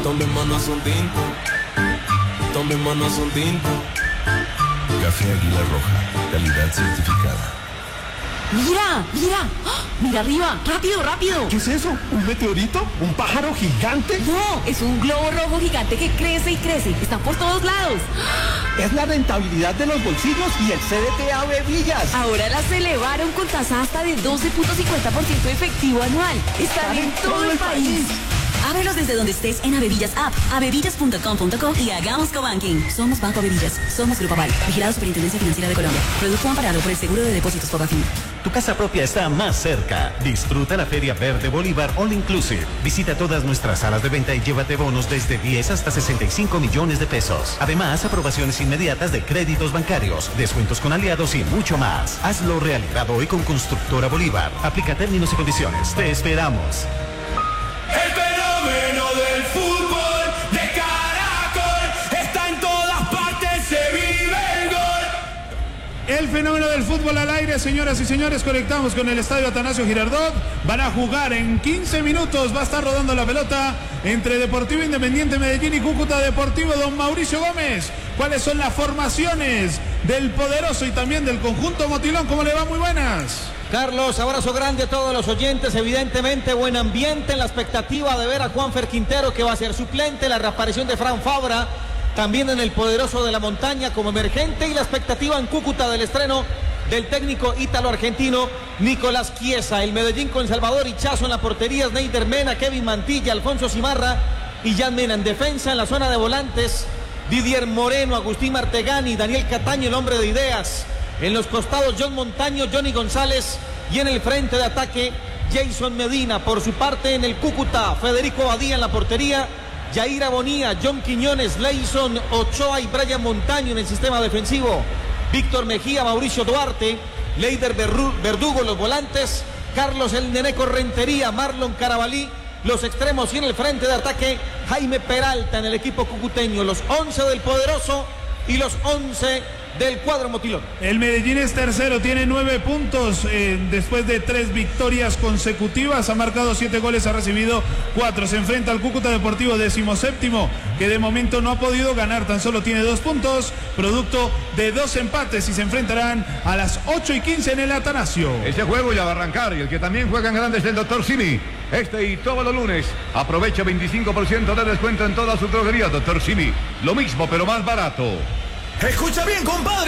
Tomémonos un tinto. Tomémonos un tinto. Café Águila Roja, calidad certificada. ¡Mira! ¡Mira! ¡Ah! ¡Mira arriba! ¡Rápido, rápido! ¿Qué es eso? ¿Un meteorito? ¿Un pájaro gigante? No, es un globo rojo gigante que crece y crece. Está por todos lados. Es la rentabilidad de los bolsillos y el CDT Ave Villas. Ahora las elevaron con tasa hasta de 12.50% efectivo anual. Están en todo el país. Ábrelos desde donde estés en Avevillas App, avevillas.com.co y hagamos cobanking. Somos Banco Avevillas, somos Grupo Aval, vigilado Superintendencia Financiera de Colombia. Producto amparado por el Seguro de Depósitos Fogafín. Tu casa propia está más cerca. Disfruta la Feria Verde Bolívar All Inclusive. Visita todas nuestras salas de venta y llévate bonos desde 10 hasta 65 millones de pesos. Además, aprobaciones inmediatas de créditos bancarios, descuentos con aliados y mucho más. Hazlo realidad hoy con Constructora Bolívar. Aplica términos y condiciones. Te esperamos. El fenómeno del fútbol de Caracol está en todas partes, se vive el gol. El fenómeno del fútbol al aire, señoras y señores, conectamos con el estadio Atanasio Girardot. Van a jugar en 15 minutos, va a estar rodando la pelota entre Deportivo Independiente Medellín y Cúcuta Deportivo. Don Mauricio Gómez, ¿cuáles son las formaciones del poderoso y también del conjunto Motilón? ¿Cómo le va? Muy buenas. Carlos, abrazo grande a todos los oyentes, evidentemente buen ambiente en la expectativa de ver a Juanfer Quintero, que va a ser suplente, la reaparición de Fran Fabra, también en el poderoso de la montaña como emergente, y la expectativa en Cúcuta del estreno del técnico ítalo-argentino Nicolás Chiesa. El Medellín con Salvador Hichazo en la portería, Sneider Mena, Kevin Mantilla, Alfonso Cimarra y Jan Mena. En defensa, en la zona de volantes, Didier Moreno, Agustín Martegani, Daniel Cataño, el hombre de ideas. En los costados, John Montaño, Johnny González, y en el frente de ataque, Jason Medina. Por su parte, en el Cúcuta, Federico Badía en la portería, Yair Bonía, John Quiñones, Leison Ochoa y Brian Montaño en el sistema defensivo, Víctor Mejía, Mauricio Duarte, Leider Verdugo los volantes, Carlos el Neneco Rentería, Marlon Carabalí los extremos, y en el frente de ataque, Jaime Peralta en el equipo cucuteño. Los 11 del poderoso y los 11 del cuadro Motilón. El Medellín es tercero, tiene 9 puntos después de 3 victorias consecutivas, ha marcado 7 goles, ha recibido 4. Se enfrenta al Cúcuta Deportivo 17º, que de momento no ha podido ganar, tan solo tiene 2 puntos, producto de 2 empates, y se enfrentarán a las 8:15 en el Atanasio. Ese juego ya va a arrancar, y el que también juega en grande es el Dr. Simi. Este y todos los lunes aprovecha 25% de descuento en toda su droguería. Dr. Simi, lo mismo pero más barato. Escucha bien, compadre.